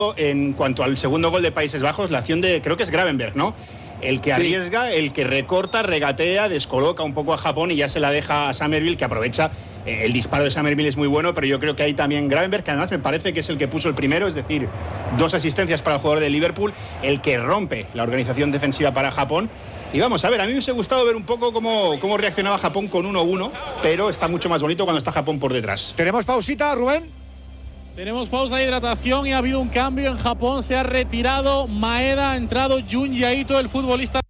En cuanto al segundo gol de Países Bajos, la acción de, creo que es Gravenberch, ¿no? El que arriesga, el que recorta, regatea, descoloca un poco a Japón y ya se la deja a Summerville, que aprovecha. El disparo de Summerville es muy bueno, pero yo creo que hay también Gravenberch, que además me parece que es el que puso el primero, es decir, 2 asistencias para el jugador de Liverpool, el que rompe la organización defensiva para Japón. Y vamos a ver, a mí me hubiese gustado ver un poco cómo reaccionaba Japón con 1-1, pero está mucho más bonito cuando está Japón por detrás. ¿Tenemos pausita, Rubén? Tenemos pausa de hidratación y ha habido un cambio en Japón. Se ha retirado Maeda, ha entrado Junji Ito, el futbolista.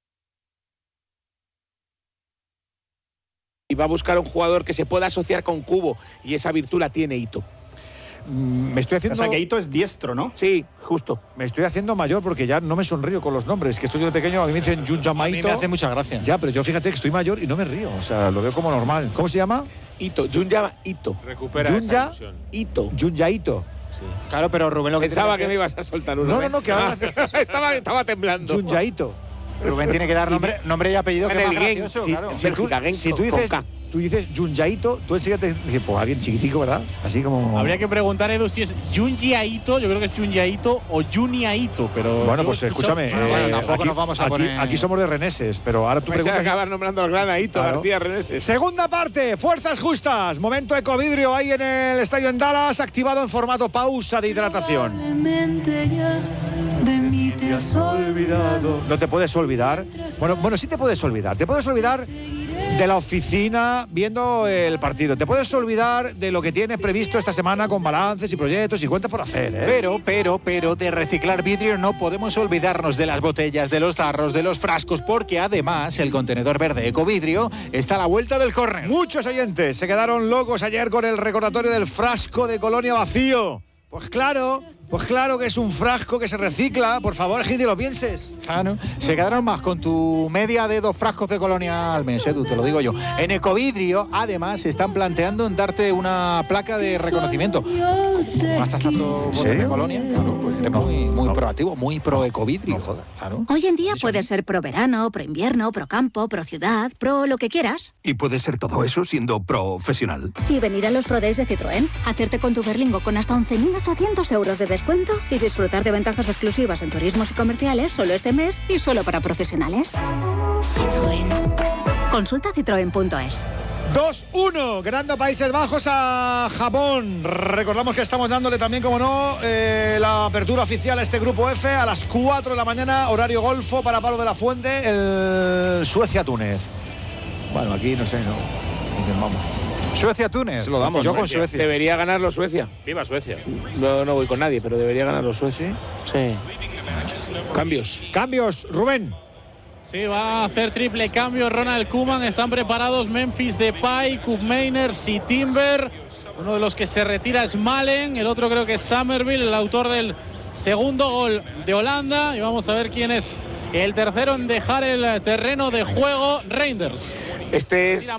Y va a buscar un jugador que se pueda asociar con Kubo, y esa virtud la tiene Ito. Me estoy haciendo... O sea, que Ito es diestro, ¿no? Sí, justo. Me estoy haciendo mayor porque ya no me sonrío con los nombres. Que estoy de pequeño, a mí me dicen Junjama Ito. A mí me hace mucha gracia. Ya, pero yo fíjate que estoy mayor y no me río. O sea, lo veo como normal. ¿Cómo se llama? Ito, Junja Ito. Recupera Junja esa ilusión. Ito. Junja Ito. Claro, pero Rubén lo que Pensaba que tiene me ibas a soltar un No, que ahora estaba temblando. Junja Ito. Rubén tiene que dar nombre y apellido, que es más gracioso, claro. Si tú dices Junjaito, tú enseguida te dices, pues alguien chiquitico, ¿verdad? Así como... Habría que preguntar, Edu, si es Junji Ito, yo creo que es Junji Ito o Juni Ito, pero... Bueno, pues escúchame, tampoco aquí, nos vamos a poner... aquí somos de reneses, pero ahora tú Vais a preguntas... acabar nombrando al gran Aito, Claro. García Reneses. Segunda parte, fuerzas justas. Momento ecovidrio ahí en el estadio en Dallas, activado en formato pausa de hidratación. Te has olvidado. No te puedes olvidar. Bueno, sí te puedes olvidar. Te puedes olvidar de la oficina viendo el partido. Te puedes olvidar de lo que tienes previsto esta semana con balances y proyectos y cuentas por hacer, ¿eh? Pero de reciclar vidrio no podemos olvidarnos de las botellas, de los tarros, de los frascos, porque además el contenedor verde Ecovidrio está a la vuelta del córner. Muchos oyentes se quedaron locos ayer con el recordatorio del frasco de Colonia vacío. Pues claro que es un frasco que se recicla. Por favor, gente, lo pienses. Claro, se quedaron más con tu media de 2 frascos de Colonia al mes, Edu, te lo digo yo. En Ecovidrio, además, se están planteando en darte una placa de reconocimiento. ¿Gastas tanto de Colonia? Claro, pues eres muy proactivo, muy pro Ecovidrio. No jodas, claro. Hoy en día puedes ser pro verano, pro invierno, pro campo, pro ciudad, pro lo que quieras. Y puedes ser todo eso siendo profesional. Y venir a los Pro Days de Citroën, hacerte con tu Berlingo con hasta 11.800 euros de descuento y disfrutar de ventajas exclusivas en turismos y comerciales solo este mes y solo para profesionales. Citroën. Consulta citroen.es. 2-1, ganando Países Bajos a Japón. Recordamos que estamos dándole también, como no, la apertura oficial a este grupo F a las 4 de la mañana, horario golfo para Palo de la Fuente, el Suecia-Túnez. Bueno, aquí no sé, vamos. Suecia-Túnez. Se lo damos. Yo con Suecia. Debería ganarlo Suecia. Viva Suecia. No voy con nadie, pero debería ganarlo Suecia. Sí. Cambios, Rubén. Sí, va a hacer triple cambio Ronald Koeman. Están preparados Memphis Depay, Koopmeiners y Timber. Uno de los que se retira es Malen. El otro creo que es Summerville, el autor del segundo gol de Holanda. Y vamos a ver quién es el tercero en dejar el terreno de juego. Reinders. Este es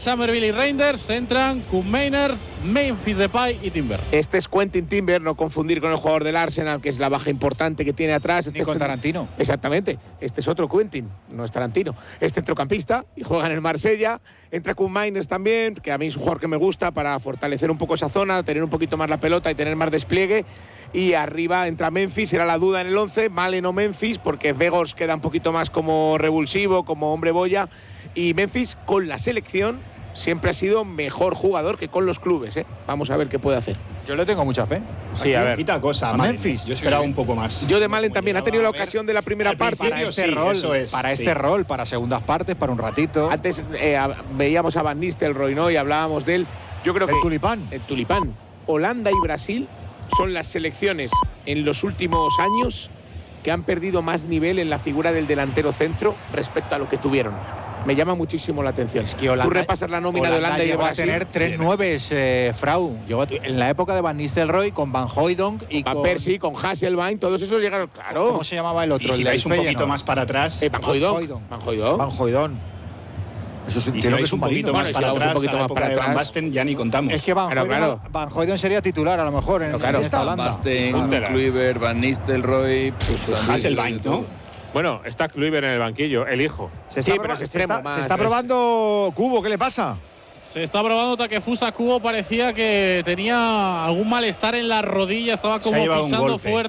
Este es Quentin Timber, no confundir con el jugador del Arsenal, que es la baja importante que tiene atrás. Ni con Tarantino. Exactamente. Este es otro Quentin, no es Tarantino. Es centrocampista y juega en el Marsella. Entra Koopmeiners también, que a mí es un jugador que me gusta para fortalecer un poco esa zona, tener un poquito más la pelota y tener más despliegue. Y arriba entra Memphis, era la duda en el 11, Malen o Memphis, porque Vegors queda un poquito más como revulsivo, como hombre boya. Y Memphis con la selección siempre ha sido mejor jugador que con los clubes, ¿eh? Vamos a ver qué puede hacer. Yo le tengo mucha fe. Sí, a ver. Quita cosa. A Memphis. Yo esperaba un poco más. Yo de Malen también ha tenido la ocasión de la primera parte. Para este rol, para segundas partes, para un ratito. Antes veíamos a Van Nistelrooy, ¿no? Y hablábamos de él. Yo creo que El Tulipán. Holanda y Brasil son las selecciones en los últimos años que han perdido más nivel en la figura del delantero centro respecto a lo que tuvieron. Me llama muchísimo la atención. Es que Holanda, tú repasas la nómina de Holanda y de llegó a Brasil. tener 3 nueves, Frau. En la época de Van Nistelrooy, con Van Hooijdonk y con Persie, con Hasselbein, todos esos llegaron, claro. ¿Cómo se llamaba el otro? Y si vais un poquito más para atrás. Van Hooijdonk. Eso y si vais un poquito más para atrás, un poquito más para Van atrás. Basten ya ni contamos. Es que Van Hooijdonk sería titular a lo mejor en esta Holanda. Van Basten, Kluivert, Van Nistelrooy, Hasselbein, ¿no? Bueno, está Kluivert en el banquillo, el hijo. Se está probando Kubo, ¿qué le pasa? Se está probando Takefusa Kubo, parecía que tenía algún malestar en la rodilla, estaba como pisando fuerte.